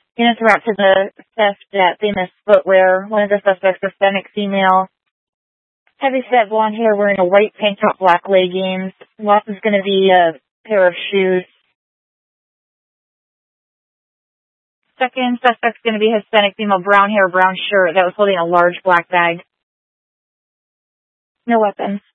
Units were out to the theft at Famous Footwear. One of the suspects, Hispanic female, heavy-set blonde hair, wearing a white tank top, black leggings. Loss is going to be a pair of shoes. Second suspect's going to be Hispanic female, brown hair, brown shirt, that was holding a large black bag. No weapons.